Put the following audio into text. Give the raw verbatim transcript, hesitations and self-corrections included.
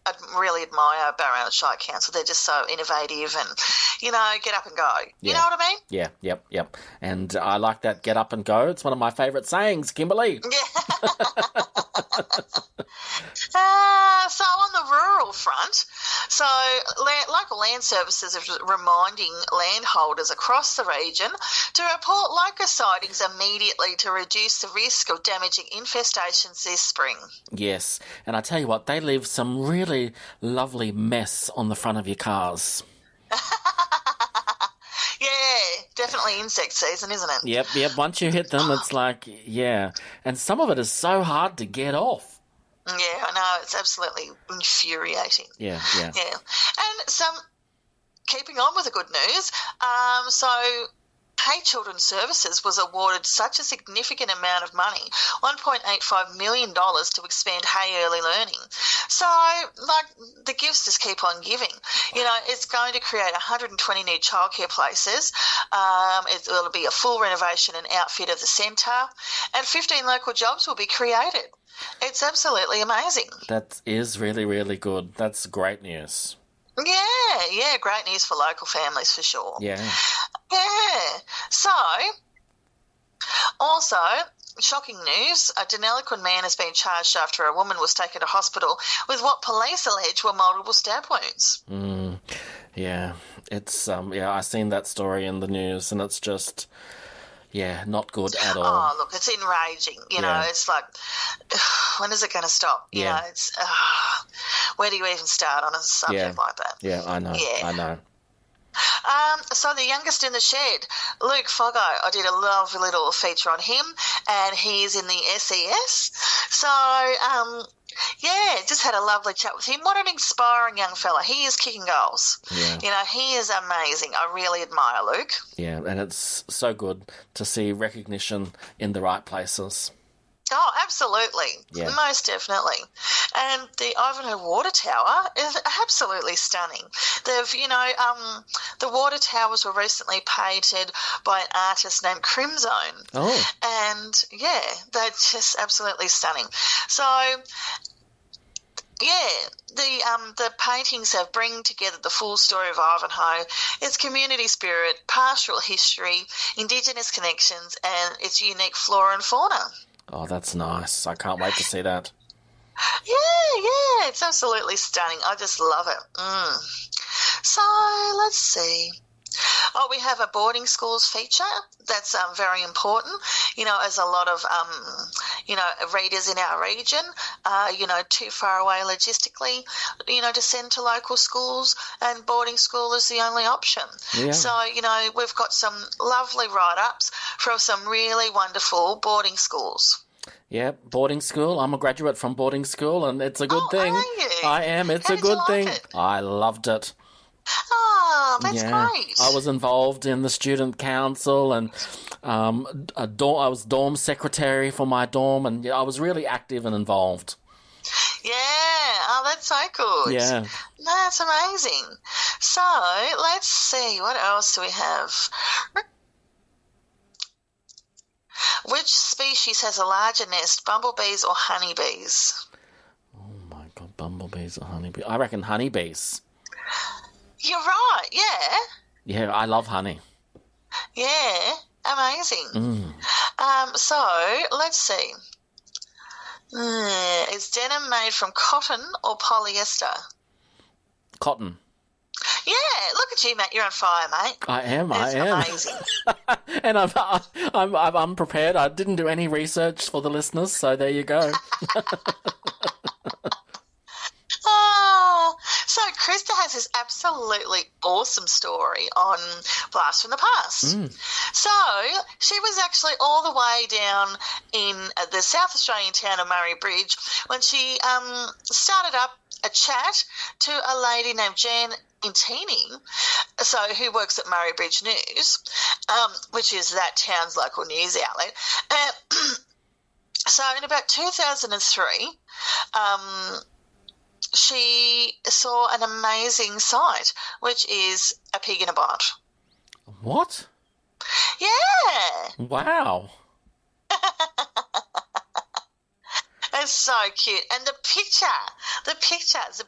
I really admire Barrow Shire Council. They're just so innovative and, you know, get up and go. You Yeah. know what I mean? Yeah, yep, yep. And I like that get up and go. It's one of my favourite sayings, Kimberly. Yeah. uh, so on the rural front, so la- local land services are reminding landholders across the region to report locust sightings immediately to reduce the risk of damaging infestations this spring. Yes, and I tell you what, they leave some really lovely mess on the front of your cars. Yeah, definitely insect season, isn't it? Yep, yep. Once you hit them, it's like, yeah. And some of it is so hard to get off. Yeah, I know. It's absolutely infuriating. Yeah, yeah. Yeah. And some, keeping on with the good news, um, so Hay Children's Services was awarded such a significant amount of money, one point eight five million dollars, to expand Hay Early Learning. So, like, the gifts just keep on giving. You know, it's going to create one hundred twenty new childcare places. Um, it will be a full renovation and outfit of the centre, and fifteen local jobs will be created. It's absolutely amazing. That is really, really good. That's great news. Yeah, yeah, great news for local families for sure. Yeah. Yeah. So, also, shocking news, a Deniliquin man has been charged after a woman was taken to hospital with what police allege were multiple stab wounds. Mm, yeah. It's, um, yeah, I seen that story in the news and it's just, yeah, not good at all. Oh, look, it's enraging. You know, Yeah. it's like, when is it going to stop? You Yeah. know, it's, uh, where do you even start on a subject Yeah. like that? Yeah, I know. Yeah. I know. Um, so the youngest in the shed, Luke Foggo, I did a lovely little feature on him, and he's in the S E S. So, um, yeah, just had a lovely chat with him. What an inspiring young fella. He is kicking goals. Yeah. You know, he is amazing. I really admire Luke. Yeah, and it's so good to see recognition in the right places. Oh, absolutely. Yeah. Most definitely. And the Ivanhoe Water Tower is absolutely stunning. They've, you know, um, the water towers were recently painted by an artist named Crimzone. Oh. And, yeah, they're just absolutely stunning. So, yeah, the um, the paintings have bring together the full story of Ivanhoe, its community spirit, pastoral history, Indigenous connections, and its unique flora and fauna. Oh, that's nice. I can't wait to see that. Yeah, yeah, it's absolutely stunning. I just love it. Mm. So, let's see. Oh, we have a boarding schools feature. That's um, very important, you know, as a lot of, um, you know, readers in our region, uh, you know, too far away logistically, you know, to send to local schools, and boarding school is the only option. Yeah. So, you know, we've got some lovely write-ups from some really wonderful boarding schools. Yeah, boarding school. I'm a graduate from boarding school, and it's a good Oh, thing. are you? I am. It's How a did you good like thing. it? I loved it. Oh, that's yeah. great. I was involved in the student council, and um, a dorm, I was dorm secretary for my dorm, and yeah, I was really active and involved. Yeah, oh, that's so good. Yeah. That's amazing. So, let's see, what else do we have? Which species has a larger nest, bumblebees or honeybees? Oh my God, bumblebees or honeybees? I reckon honeybees. You're right, yeah. Yeah, I love honey. Yeah, amazing. Mm. Um, so, let's see. Mm, is denim made from cotton or polyester? Cotton. Yeah, look at you, Matt. You're on fire, mate. I am, That's I am. amazing. And I'm, I'm, I'm unprepared. I didn't do any research for the listeners, so there you go. Oh, so Krista has this absolutely awesome story on Blast from the Past. Mm. So she was actually all the way down in uh, the South Australian town of Murray Bridge when she um, started up a chat to a lady named Jan Intini, so who works at Murray Bridge News, um, which is that town's local news outlet. Uh, so in about two thousand three, um, she saw an amazing sight, which is a pig in a bonnet. What? Yeah. Wow. It's so cute. And the picture, the picture, the